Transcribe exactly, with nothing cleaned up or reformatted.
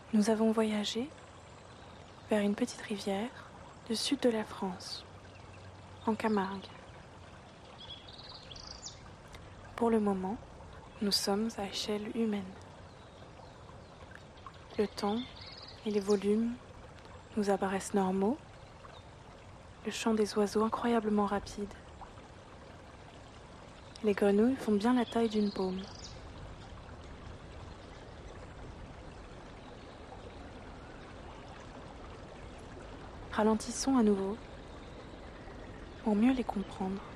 Nous avons voyagé vers une petite rivière du sud de la France, en Camargue. Pour le moment, nous sommes à échelle humaine. Le temps et les volumes nous apparaissent normaux, le chant des oiseaux incroyablement rapide. Les grenouilles font bien la taille d'une paume. Ralentissons à nouveau pour mieux les comprendre.